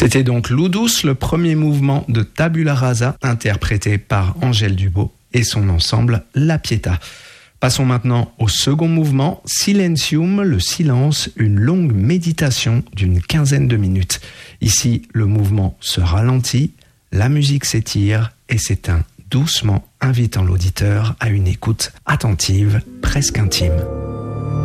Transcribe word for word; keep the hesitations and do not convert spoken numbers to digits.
C'était donc Ludus, le premier mouvement de Tabula Rasa, interprété par Angèle Dubos et son ensemble La Pietà. Passons maintenant au second mouvement, Silentium, le silence, une longue méditation d'une quinzaine de minutes. Ici, le mouvement se ralentit, la musique s'étire et s'éteint doucement, invitant l'auditeur à une écoute attentive, presque intime.